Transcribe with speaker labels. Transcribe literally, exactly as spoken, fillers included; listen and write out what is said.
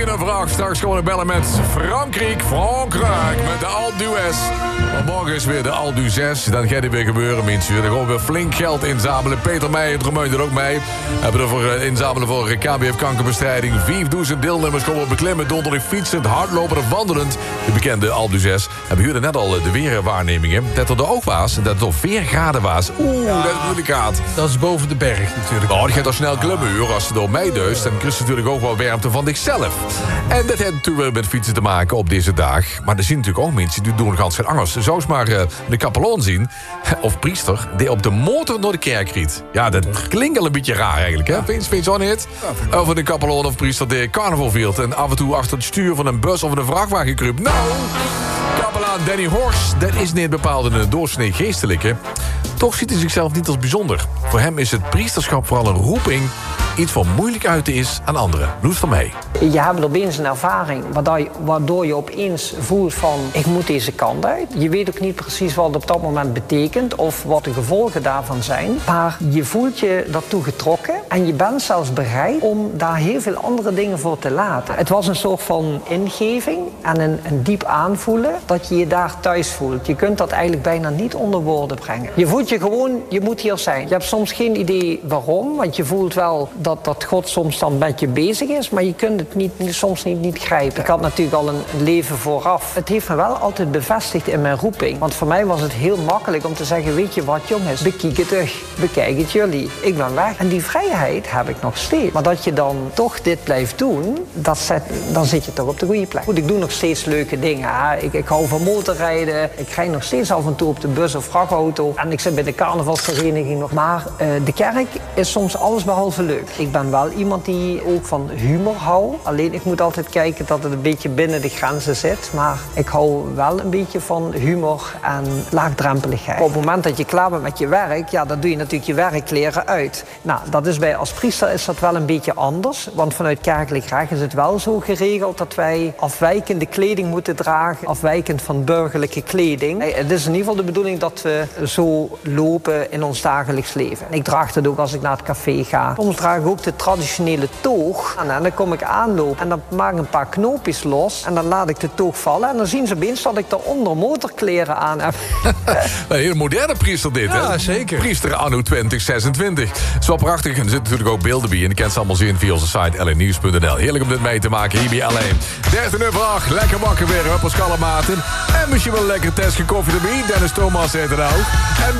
Speaker 1: Een vraag, straks gewoon we bellen met Frankrijk, Frankrijk, met de Alpe d'Huez. Maar morgen is weer de Alpe d'Huez, dan gaat het weer gebeuren, mensen. Dan gaan we weer flink geld inzamelen. Peter Meijer, Dromeun doet ook mee. We hebben ervoor uh, inzamelen voor K B F kankerbestrijding. vijfduizend deelnemers komen beklimmen, donderdag fietsend, hardlopen of wandelend. De bekende Alpe d'Huez. En we huurden net al uh, de weerwaarnemingen. Dat er ook was, dat het op vier graden was. Oeh, ja, dat is moeilijk gaat.
Speaker 2: Dat is boven de berg natuurlijk.
Speaker 1: Oh, die gaat al snel klimmen, hoor. Als ze door mij deust, dan krijg je natuurlijk ook wel warmte van zichzelf. En dat heeft natuurlijk weer met fietsen te maken op deze dag. Maar er zijn natuurlijk ook mensen die doen ganz geen angst. Zou eens maar uh, de kapelaan zien, of priester, die op de motor door de kerk riet. Ja, dat klinkt al een beetje raar eigenlijk, hè? Vind je zo niet? Over de kapelaan of priester die carnaval viert en af en toe achter het stuur van een bus of een vrachtwagen kruipt. Nou, kapelaan Danny Horst, dat is niet bepaald een doorsnee geestelijke. Toch ziet hij zichzelf niet als bijzonder. Voor hem is het priesterschap vooral een roeping, iets wat moeilijk uit is aan anderen. Loes van mee.
Speaker 3: Je hebt opeens een ervaring waardoor je opeens voelt van, ik moet deze kant uit. Je weet ook niet precies wat het op dat moment betekent of wat de gevolgen daarvan zijn. Maar je voelt je daartoe getrokken en je bent zelfs bereid om daar heel veel andere dingen voor te laten. Het was een soort van ingeving en een, een diep aanvoelen dat je je daar thuis voelt. Je kunt dat eigenlijk bijna niet onder woorden brengen. Je voelt je gewoon, je moet hier zijn. Je hebt soms geen idee waarom, want je voelt wel dat, dat God soms dan met je bezig is, maar je kunt het niet, soms niet, niet grijpen. Ik had natuurlijk al een, een leven vooraf. Het heeft me wel altijd bevestigd in mijn roeping. Want voor mij was het heel makkelijk om te zeggen, weet je wat jongens, bekijk het terug, bekijk het jullie, ik ben weg. En die vrijheid heb ik nog steeds. Maar dat je dan toch dit blijft doen, dat zet, dan zit je toch op de goede plek. Goed, ik doe nog steeds leuke dingen. Hè. Ik, ik hou van motorrijden, ik rijd nog steeds af en toe op de bus of vrachtauto. En ik zit bij de carnavalsvereniging nog. Maar uh, de kerk is soms allesbehalve leuk. Ik ben wel iemand die ook van humor houdt. Alleen ik moet altijd kijken dat het een beetje binnen de grenzen zit. Maar ik hou wel een beetje van humor en laagdrempeligheid. Op het moment dat je klaar bent met je werk, ja, dan doe je natuurlijk je werkkleren uit. Nou, dat is bij, als priester is dat wel een beetje anders. Want vanuit kerkelijk recht is het wel zo geregeld dat wij afwijkende kleding moeten dragen. Afwijkend van burgerlijke kleding. Het is in ieder geval de bedoeling dat we zo lopen in ons dagelijks leven. Ik draag het ook als ik naar het café ga. Soms draag ik ook de traditionele toog. En dan kom ik aanlopen en dan maak ik een paar knoopjes los. En dan laat ik de toog vallen. En dan zien ze opeens dat ik daaronder motorkleren aan heb.
Speaker 1: Een heel moderne priester dit, hè?
Speaker 2: Ja, zeker.
Speaker 1: Priester anno twintig zesentwintig. Het is wel prachtig. En er zitten natuurlijk ook beelden bij. En je kent ze allemaal zien via onze site l n nieuws punt n l. Heerlijk om dit mee te maken hier bij L één. dertien uur vraag. Lekker wakker weer, hè, Pascal en Maarten. En misschien wel een lekkere testje koffie erbij. Dennis Thomas heet het ook. En